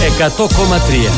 100,3.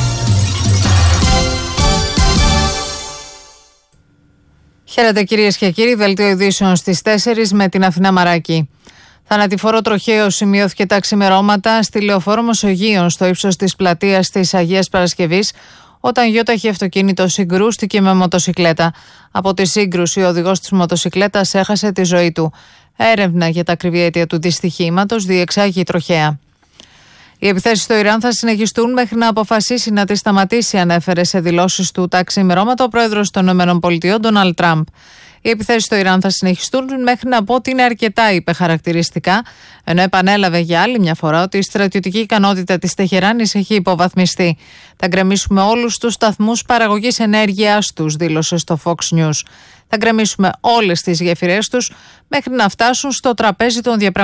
Χαίρετε κυρίες και κύριοι, δελτίο ειδήσεων στις 4 με την Αθηνά Μαράκη. Θανατηφόρο τροχαίο σημειώθηκε τα ξημερώματα στη Λεωφόρο Μεσογείων στο ύψος της πλατείας της Αγίας Παρασκευής, όταν γιόταχη αυτοκίνητο συγκρούστηκε με μοτοσικλέτα. Από τη σύγκρουση, ο οδηγός της μοτοσικλέτας έχασε τη ζωή του. Έρευνα για τα ακριβή αίτια του δυστυχήματος διεξάγει η τροχαία. Οι επιθέσεις στο Ιράν θα συνεχιστούν μέχρι να αποφασίσει να τη σταματήσει, ανέφερε σε δηλώσεις του τα ξημερώματα ο πρόεδρος των ΗΠΑ, Ντόναλντ Τραμπ. Οι επιθέσεις στο Ιράν θα συνεχιστούν μέχρι να πω ότι είναι αρκετά, είπε χαρακτηριστικά, ενώ επανέλαβε για άλλη μια φορά ότι η στρατιωτική ικανότητα της Τεχεράνης έχει υποβαθμιστεί. Θα γκρεμίσουμε όλους τους σταθμούς παραγωγής ενέργειας τους, δήλωσε στο Fox News. Θα γκρεμίσουμε όλες τις γέφυρές τους μέχρι να φτάσουν στο τραπέζι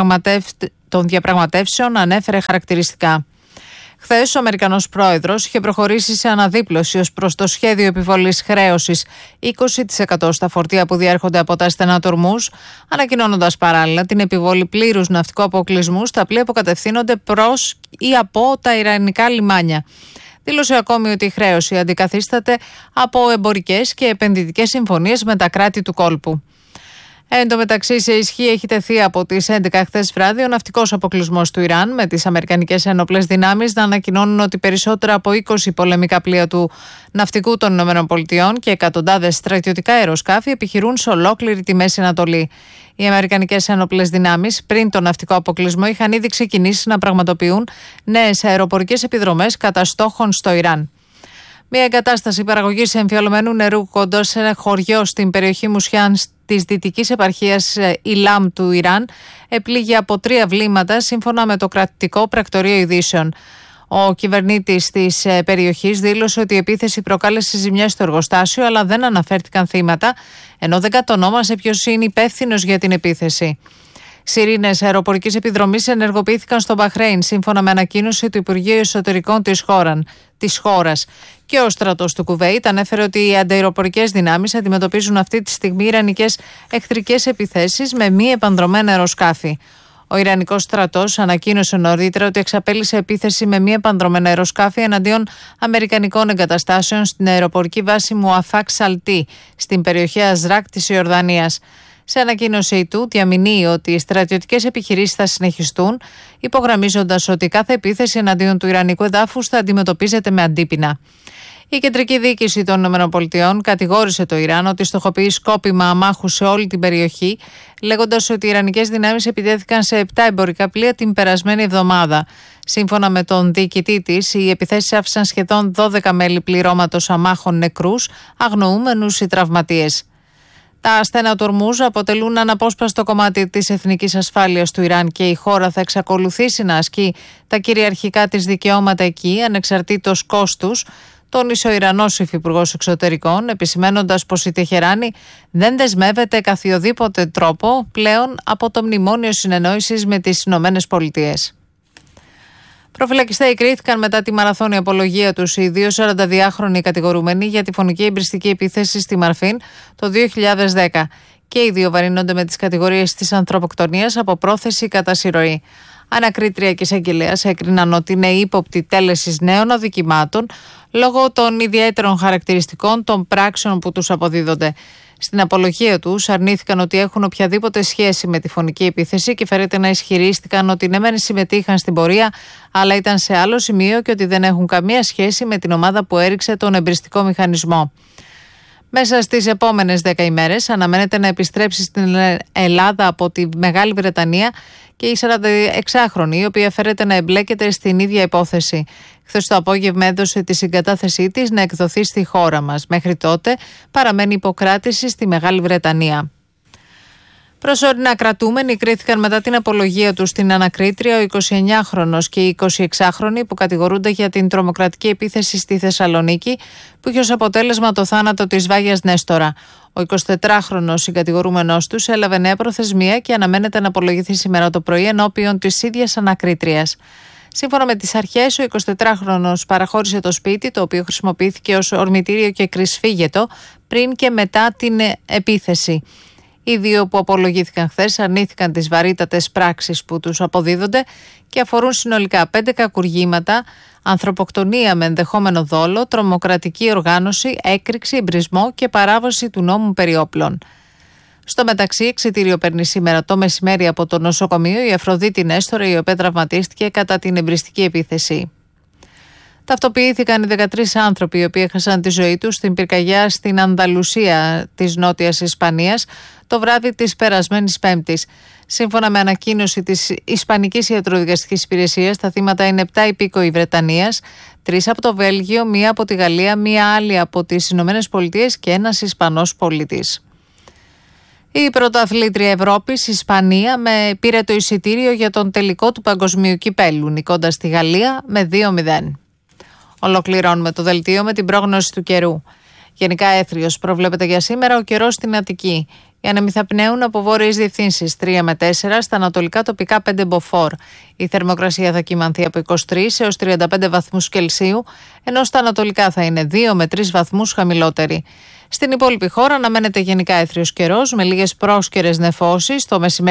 των διαπραγματεύσεων, ανέφερε χαρακτηριστικά. Χθες, ο Αμερικανός πρόεδρος είχε προχωρήσει σε αναδίπλωση ως προς το σχέδιο επιβολής χρέωσης 20% στα φορτία που διέρχονται από τα στενά του Ορμούζ, ανακοινώνοντας παράλληλα την επιβολή πλήρους ναυτικού αποκλεισμού στα πλοία που κατευθύνονται προς ή από τα ιρανικά λιμάνια. Δήλωσε ακόμη ότι η χρέωση αντικαθίσταται από εμπορικές και επενδυτικές συμφωνίες με τα κράτη του κόλπου. Εν τω μεταξύ, σε ισχύ έχει τεθεί από τις 11 χθες βράδυ ο ναυτικός αποκλεισμός του Ιράν, με τις αμερικανικές ένοπλες δυνάμεις να ανακοινώνουν ότι περισσότερα από 20 πολεμικά πλοία του ναυτικού των ΗΠΑ και εκατοντάδες στρατιωτικά αεροσκάφη επιχειρούν σε ολόκληρη τη Μέση Ανατολή. Οι αμερικανικές ένοπλες δυνάμεις, πριν τον ναυτικό αποκλεισμό, είχαν ήδη ξεκινήσει να πραγματοποιούν νέες αεροπορικές επιδρομές κατά στόχων στο Ιράν. Μια εγκατάσταση παραγωγής εμφιαλωμένου νερού κοντά σε ένα χωριό στην περιοχή Μουσιάν της δυτικής επαρχίας Ιλάμ του Ιράν επλήγει από 3 βλήματα, σύμφωνα με το κρατικό πρακτορείο ειδήσεων. Ο κυβερνήτης της περιοχής δήλωσε ότι η επίθεση προκάλεσε ζημιές στο εργοστάσιο, αλλά δεν αναφέρθηκαν θύματα, ενώ δεν κατονόμασε ποιος είναι υπεύθυνος για την επίθεση. Σιρήνες αεροπορικής επιδρομής ενεργοποιήθηκαν στο Μπαχρέιν, σύμφωνα με ανακοίνωση του Υπουργείου Εσωτερικών της χώρας. Και ο στρατός του Κουβέιτ ανέφερε ότι οι ανταεροπορικές δυνάμεις αντιμετωπίζουν αυτή τη στιγμή ιρανικές εχθρικές επιθέσεις με μη επανδρομένα αεροσκάφη. Ο Ιρανικός στρατός ανακοίνωσε νωρίτερα ότι εξαπέλυσε επίθεση με μη επανδρομένα αεροσκάφη εναντίον αμερικανικών εγκαταστάσεων στην αεροπορική βάση Μουαφάκ Σαλτί, στην περιοχή Αζράκ της Ιορδανίας. Σε ανακοίνωσή του, διαμηνύει ότι οι στρατιωτικές επιχειρήσεις θα συνεχιστούν, υπογραμμίζοντας ότι κάθε επίθεση εναντίον του Ιρανικού εδάφους θα αντιμετωπίζεται με αντίπεινα. Η κεντρική διοίκηση των ΗΠΑ κατηγόρησε το Ιράν ότι στοχοποιεί σκόπιμα αμάχους σε όλη την περιοχή, λέγοντας ότι οι ιρανικές δυνάμεις επιτέθηκαν σε 7 εμπορικά πλοία την περασμένη εβδομάδα. Σύμφωνα με τον διοικητή της, οι επιθέσεις άφησαν σχεδόν 12 μέλη πληρώματος αμάχων νεκρούς, αγνοούμενους ή τραυματίες. Τα στένα του Ορμούζ αποτελούν αναπόσπαστο κομμάτι της εθνικής ασφάλειας του Ιράν και η χώρα θα εξακολουθήσει να ασκεί τα κυριαρχικά της δικαιώματα εκεί, ανεξαρτήτως κόστους, τόνισε ο Ιρανός Υφυπουργός Εξωτερικών, επισημένοντας πως η Τεχεράνη δεν δεσμεύεται καθιοδήποτε τρόπο πλέον από το μνημόνιο συνεννόησης με τις Ηνωμένες Πολιτείες. Προφυλακιστέοι κρίθηκαν μετά τη μαραθώνια απολογία τους οι 2 42χρονοι κατηγορούμενοι για τη φωνική εμπριστική επίθεση στη Μαρφίν το 2010. Και οι δύο βαρύνονται με τις κατηγορίες της ανθρωποκτονίας από πρόθεση κατά συρροή. Ανακρίτρια και εισαγγελέας έκριναν ότι είναι ύποπτοι τέλεσης νέων αδικημάτων λόγω των ιδιαίτερων χαρακτηριστικών των πράξεων που τους αποδίδονται. Στην απολογία τους αρνήθηκαν ότι έχουν οποιαδήποτε σχέση με τη φωνική επίθεση και φέρεται να ισχυρίστηκαν ότι ναι μεν συμμετείχαν στην πορεία, αλλά ήταν σε άλλο σημείο και ότι δεν έχουν καμία σχέση με την ομάδα που έριξε τον εμπριστικό μηχανισμό. Μέσα στις επόμενες 10 ημέρες αναμένεται να επιστρέψει στην Ελλάδα από τη Μεγάλη Βρετανία και η 46χρονη, η οποία φέρεται να εμπλέκεται στην ίδια υπόθεση. Χθες το απόγευμα έδωσε τη συγκατάθεσή της να εκδοθεί στη χώρα μας. Μέχρι τότε παραμένει υποκράτηση στη Μεγάλη Βρετανία. Προσωρινά κρατούμενοι κρίθηκαν μετά την απολογία τους στην ανακρίτρια ο 29χρονος και η 26χρονη που κατηγορούνται για την τρομοκρατική επίθεση στη Θεσσαλονίκη που είχε ως αποτέλεσμα το θάνατο της Βάγιας Νέστορα. Ο 24χρονος συγκατηγορούμενος τους έλαβε νέα προθεσμία και αναμένεται να απολογηθεί σήμερα το πρωί ενώπιον της ίδιας ανακρίτριας. Σύμφωνα με τις αρχές, ο 24χρονος παραχώρησε το σπίτι, το οποίο χρησιμοποιήθηκε ως ορμητήριο και κρυσφύγετο πριν και μετά την επίθεση. Οι δύο που απολογήθηκαν χθες αρνήθηκαν τις βαρύτατες πράξεις που τους αποδίδονται και αφορούν συνολικά 5 κακουργήματα, ανθρωποκτονία με ενδεχόμενο δόλο, τρομοκρατική οργάνωση, έκρηξη, εμπρισμό και παράβαση του νόμου περί όπλων. Στο μεταξύ, εξιτήριο παίρνει σήμερα το μεσημέρι από το νοσοκομείο η Αφροδίτη Νέστορα, η οποία τραυματίστηκε κατά την εμπριστική επίθεση. Ταυτοποιήθηκαν οι 13 άνθρωποι οι οποίοι έχασαν τη ζωή τους στην πυρκαγιά στην Ανδαλουσία της Νότιας Ισπανίας το βράδυ της περασμένης Πέμπτης. Σύμφωνα με ανακοίνωση της Ισπανικής Ιατροδικαστικής Υπηρεσίας, τα θύματα είναι 7 υπήκοοι Βρετανίας, 3 από το Βέλγιο, 1 από τη Γαλλία, 1 άλλη από τις Ηνωμένες Πολιτείες και 1 Ισπανός πολίτης. Η πρωταθλήτρια Ευρώπης, η Ισπανία, πήρε το εισιτήριο για τον τελικό του παγκοσμίου κυπέλλου, νικώντας τη Γαλλία με 2-0. Ολοκληρώνουμε το δελτίο με την πρόγνωση του καιρού. Γενικά έθριος προβλέπεται για σήμερα, ο καιρός στην Αττική. Οι άνεμοι θα πνέουν από βόρειες διευθύνσεις 3 με 4, στα ανατολικά τοπικά 5 μποφόρ. Η θερμοκρασία θα κυμανθεί από 23 έως 35 βαθμούς Κελσίου, ενώ στα ανατολικά θα είναι 2 με 3 βαθμούς χαμηλότερη. Στην υπόλοιπη χώρα αναμένεται γενικά έθριος καιρός με λίγες πρόσκαιρες νεφώσεις το μεσημέρι.